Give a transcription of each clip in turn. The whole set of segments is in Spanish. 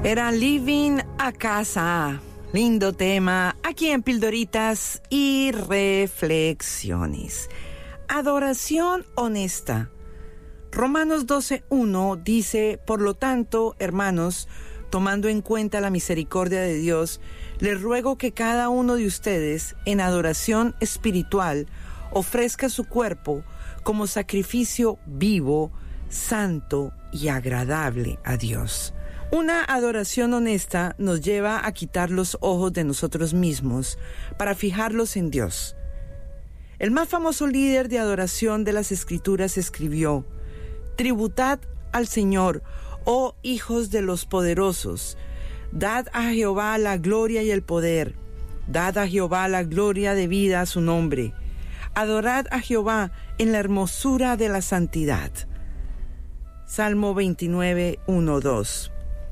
Era Living a Casa. Lindo tema aquí en Pildoritas y Reflexiones. Adoración honesta. Romanos 12:1 dice: por lo tanto, hermanos, tomando en cuenta la misericordia de Dios, les ruego que cada uno de ustedes, en adoración espiritual, ofrezca su cuerpo como sacrificio vivo, santo y agradable a Dios. Una adoración honesta nos lleva a quitar los ojos de nosotros mismos para fijarlos en Dios. El más famoso líder de adoración de las Escrituras escribió: tributad al Señor, oh hijos de los poderosos, dad a Jehová la gloria y el poder, dad a Jehová la gloria debida a su nombre, adorad a Jehová en la hermosura de la santidad. Salmo 29, 1, 2.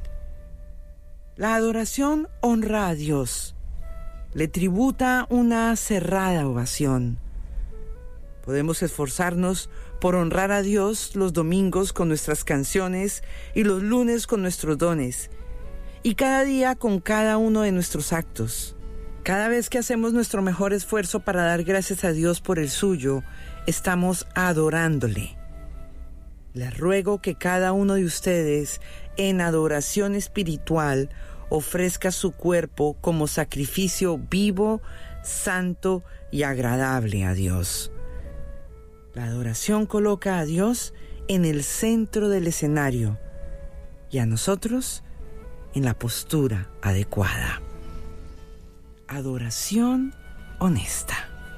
La adoración honra a Dios, le tributa una cerrada ovación. Podemos esforzarnos por honrar a Dios los domingos con nuestras canciones y los lunes con nuestros dones, y cada día con cada uno de nuestros actos. Cada vez que hacemos nuestro mejor esfuerzo para dar gracias a Dios por el suyo, estamos adorándole. Les ruego que cada uno de ustedes, en adoración espiritual, ofrezca su cuerpo como sacrificio vivo, santo y agradable a Dios. La adoración coloca a Dios en el centro del escenario y a nosotros en la postura adecuada. Adoración honesta.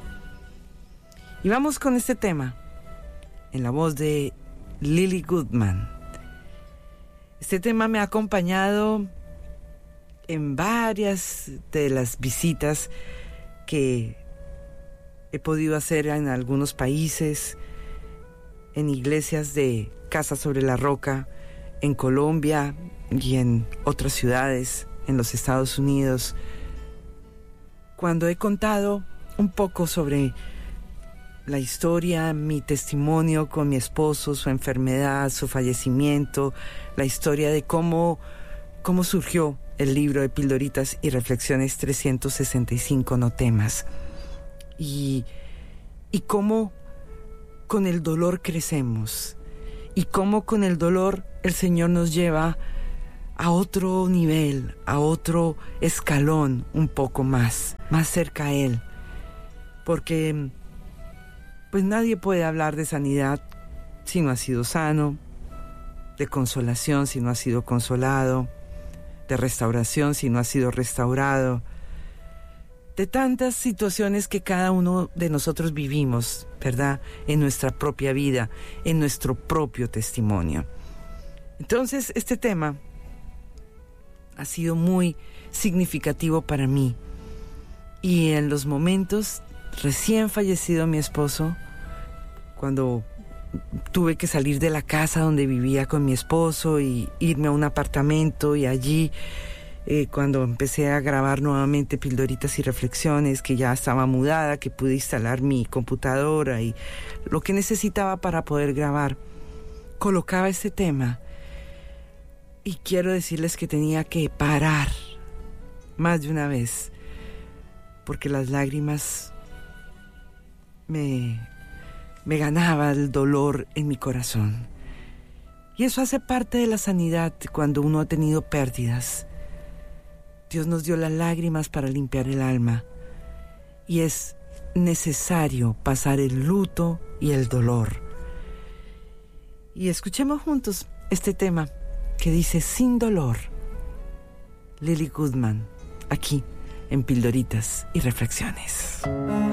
Y vamos con este tema en la voz de Lily Goodman. Este tema me ha acompañado en varias de las visitas que he podido hacer en algunos países, en iglesias de Casa sobre la Roca, en Colombia y en otras ciudades en los Estados Unidos, cuando he contado un poco sobre la historia, mi testimonio con mi esposo, su enfermedad, su fallecimiento, la historia de cómo surgió el libro de Pildoritas y Reflexiones, 365 no temas, y cómo con el dolor crecemos, y cómo con el dolor el Señor nos lleva a otro nivel, a otro escalón un poco más cerca a Él, porque pues nadie puede hablar de sanidad si no ha sido sano, de consolación si no ha sido consolado, de restauración si no ha sido restaurado, de tantas situaciones que cada uno de nosotros vivimos, ¿verdad? En nuestra propia vida, en nuestro propio testimonio. Entonces, este tema ha sido muy significativo para mí. Y en los momentos recién fallecido mi esposo, cuando tuve que salir de la casa donde vivía con mi esposo y irme a un apartamento, y allí cuando empecé a grabar nuevamente Pildoritas y Reflexiones, que ya estaba mudada, que pude instalar mi computadora y lo que necesitaba para poder grabar, colocaba este tema, y quiero decirles que tenía que parar más de una vez, porque las lágrimas me ganaba el dolor en mi corazón. Y eso hace parte de la sanidad cuando uno ha tenido pérdidas. Dios nos dio las lágrimas para limpiar el alma, y es necesario pasar el luto y el dolor. Y escuchemos juntos este tema que dice Sin dolor, Lily Goodman, aquí en Pildoritas y Reflexiones.